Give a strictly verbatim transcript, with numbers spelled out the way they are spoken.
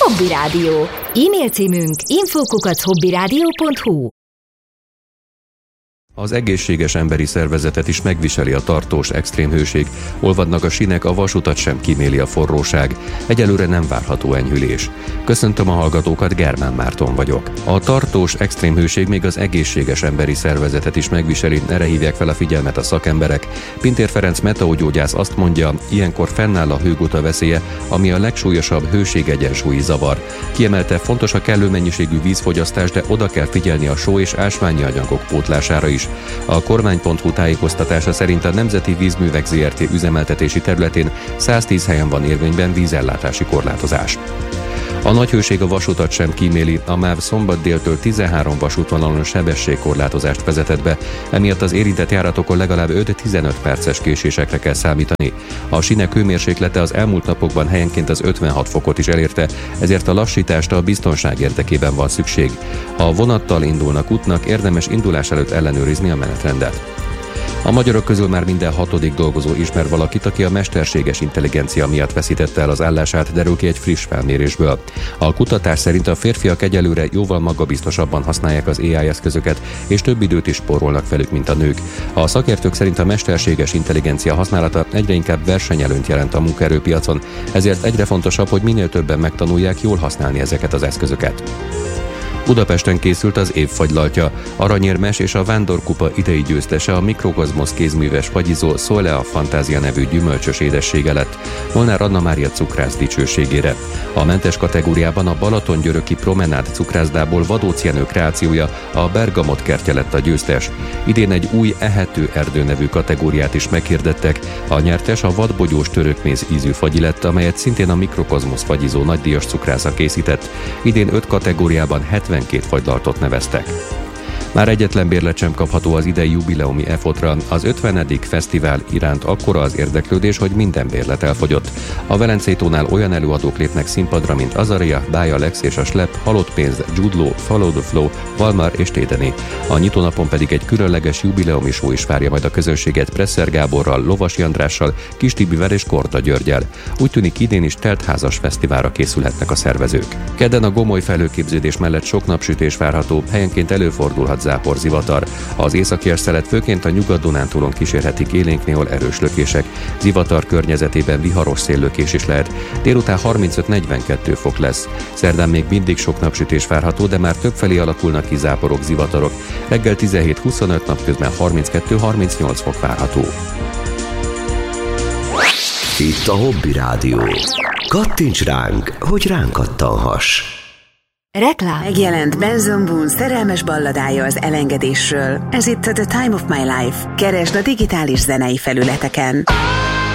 Hobby Rádió. E-mail címünk info kukac hobbyradio pont hu. Az egészséges emberi szervezetet is megviseli a tartós extrém hőség, olvadnak a sinek, a vasutat sem kíméli a forróság. Egyelőre nem várható enyhülés. Köszöntöm a hallgatókat, Germán Márton vagyok. A tartós extrém hőség még az egészséges emberi szervezetet is megviseli, erre hívják fel a figyelmet a szakemberek. Pintér Ferenc meteogyógyász azt mondja, ilyenkor fennáll a hőguta veszélye, ami a legsúlyosabb hőségegyensúlyi zavar. Kiemelte, fontos a kellő mennyiségű vízfogyasztás, de oda kell figyelni a só és ásványi anyagok pótlására is. A kormány pont hu tájékoztatása szerint a Nemzeti Vízművek zé er té üzemeltetési területén száztíz helyen van érvényben vízellátási korlátozás. A nagy hőség a vasutat sem kíméli, a MÁV szombat déltől tizenhárom vasútvonalon sebességkorlátozást vezetett be, emiatt az érintett járatokon legalább öt-tizenöt perces késésekre kell számítani. A sinek hőmérséklete az elmúlt napokban helyenként az ötvenhat fokot is elérte, ezért a lassítást a biztonság érdekében van szükség. Ha vonattal indulnak útnak, érdemes indulás előtt ellenőrizni a menetrendet. A magyarok közül már minden hatodik dolgozó ismer valakit, aki a mesterséges intelligencia miatt veszítette el az állását, derül ki egy friss felmérésből. A kutatás szerint a férfiak egyelőre jóval magabiztosabban használják az á i eszközöket, és több időt is spórolnak velük, mint a nők. A szakértők szerint a mesterséges intelligencia használata egyre inkább versenyelőnyt jelent a munkaerőpiacon, ezért egyre fontosabb, hogy minél többen megtanulják jól használni ezeket az eszközöket. Budapesten készült az év fagylaltja. Aranyérmes és a Vándorkupa idei győztese a Mikrokozmosz kézműves fagyizó Solea Fantázia nevű gyümölcsös édessége lett, Molnár Anna Mária cukrász dicsőségére. A mentes kategóriában a Balatongyöröki Promenád cukrászdából Vadóc Jenő kreációja, a Bergamot kertje lett a győztes. Idén egy új ehető erdő nevű kategóriát is meghirdettek. A nyertes a vadbogyós törökméz ízű fagyi lett, amelyet szintén a Mikrokozmosz fagyizó nagydíjas cukrásza készített. Idén öt kategóriában hetvenkét fagylaltot neveztek. Már egyetlen bérlet sem kapható az idei jubileumi efotra. Az ötvenedik fesztivál iránt akkora az érdeklődés, hogy minden bérlet elfogyott. A Velencei tónál olyan előadók lépnek színpadra, mint Azaria, Bája Lex és a Slep, Halott pénz, Jude Law, Follow the Flow, Valmar és Tédeni. A nyitónapon pedig egy különleges jubileumi show is várja majd a közönséget Presser Gáborral, Lovasi Andrással, Kis Tibivel és Korda Györgyel. Úgy tűnik, idén is teltházas fesztiválra készülhetnek a szervezők. Kedden a gomoly felhőképződés mellett sok napsütés várható, helyenként előfordulhat záporzivatar. Az északi szelet főként a Nyugat-Dunántúlon kísérhetik, élénk néhol erős lökések. Zivatar környezetében viharos széllökés is lehet. Délután harmincöt-negyvenkettő fok lesz. Szerdán még mindig sok napsütés várható, de már többfelé alakulnak ki záporok, zivatarok. Reggel tizenhét-huszonöt, napközben harminckettő-harmincnyolc fok várható. Itt a Hobby Rádió. Kattints ránk, hogy ránk kattanhass. Reklám. Megjelent Benson Boone szerelmes balladája az elengedésről. Ez itt a The Time of My Life. Keresd a digitális zenei felületeken.